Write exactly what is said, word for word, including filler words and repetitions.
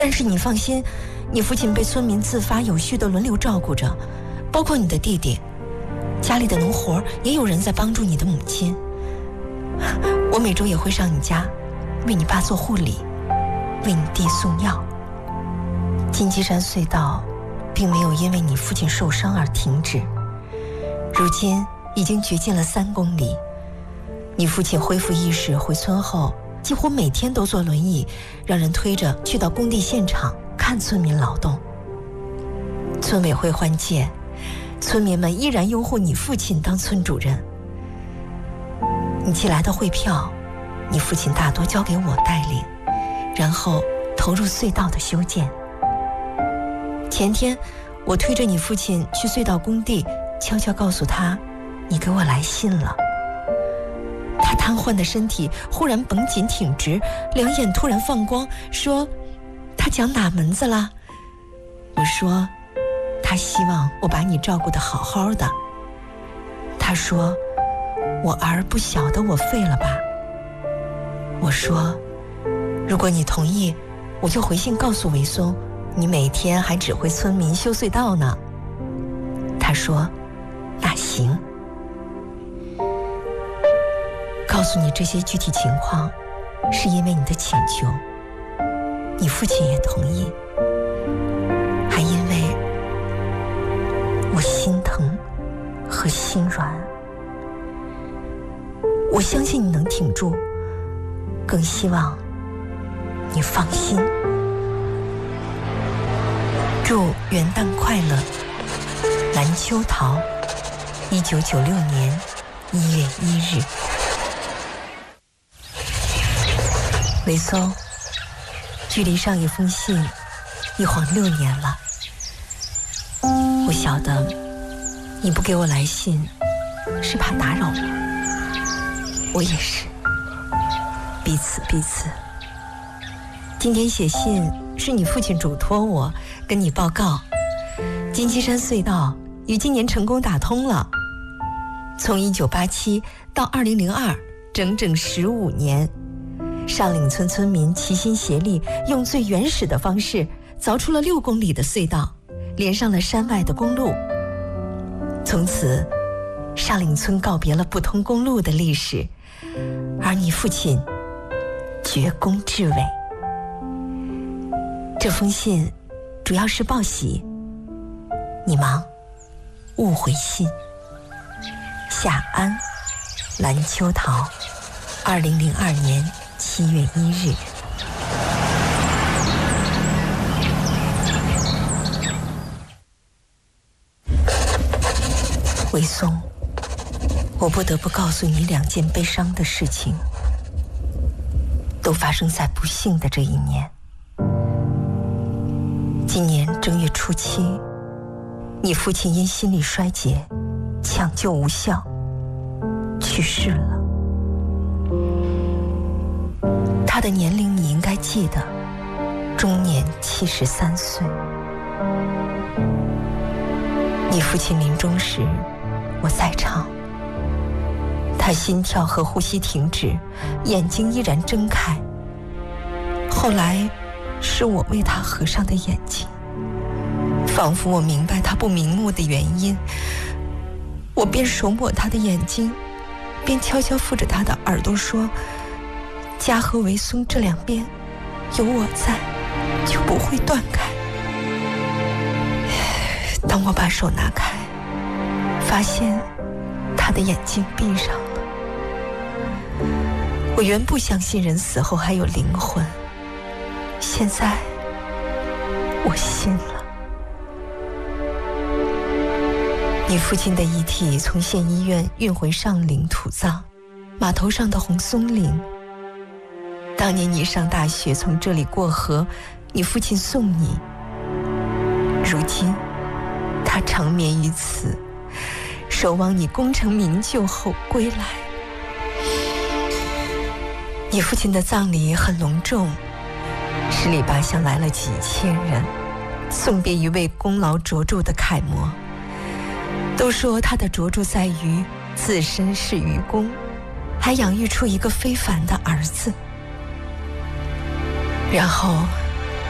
但是你放心，你父亲被村民自发有序地轮流照顾着，包括你的弟弟，家里的农活也有人在帮助你的母亲。我每周也会上你家，为你爸做护理，为你弟送药。金鸡山隧道并没有因为你父亲受伤而停止，如今已经掘进了三公里。你父亲恢复意识回村后，几乎每天都坐轮椅，让人推着去到工地现场看村民劳动。村委会换届，村民们依然拥护你父亲当村主任。你寄来的汇票，你父亲大多交给我带领，然后投入隧道的修建。前天我推着你父亲去隧道工地，悄悄告诉他你给我来信了。他瘫痪的身体忽然绷紧挺直，两眼突然放光，说他讲哪门子了？我说他希望我把你照顾得好好的。他说我儿不晓得我废了吧？我说如果你同意，我就回信告诉韦松，你每天还指挥村民修隧道呢。他说那行。告诉你这些具体情况，是因为你的请求，你父亲也同意，还因为我心疼和心软。我相信你能挺住，更希望你放心。祝元旦快乐，蓝秋桃，一九九六年一月一日。韦松，距离上一封信一晃六年了。我晓得你不给我来信是怕打扰我，我也是，彼此彼此。今天写信是你父亲嘱托我跟你报告，金鸡山隧道于今年成功打通了。从一九八七到二零零二，整整十五年。上岭村村民齐心协力，用最原始的方式凿出了六公里的隧道，连上了山外的公路。从此，上岭村告别了不通公路的历史，而你父亲绝功至伟。这封信主要是报喜，你忙，勿回信。夏安，蓝秋桃，二零零二年七月一日。韦松，我不得不告诉你两件悲伤的事情，都发生在不幸的这一年。今年正月初七，你父亲因心力衰竭，抢救无效，去世了。他的年龄你应该记得，终年七十三岁。你父亲临终时，我在场。他心跳和呼吸停止，眼睛依然睁开。后来是我为他合上的眼睛，仿佛我明白他不瞑目的原因，我便手抹他的眼睛，便悄悄附着他的耳朵说，家和韦松这两边有我在，就不会断开。当我把手拿开，发现他的眼睛闭上了。我原不相信人死后还有灵魂，现在我信了。你父亲的遗体从县医院运回上岭土葬，码头上的红松岭。当年你上大学从这里过河，你父亲送你。如今他长眠于此，守望你功成名就后归来。你父亲的葬礼很隆重，十里八乡来了几千人，送别一位功劳卓著的楷模。都说他的卓著在于自身是愚公，还养育出一个非凡的儿子。然后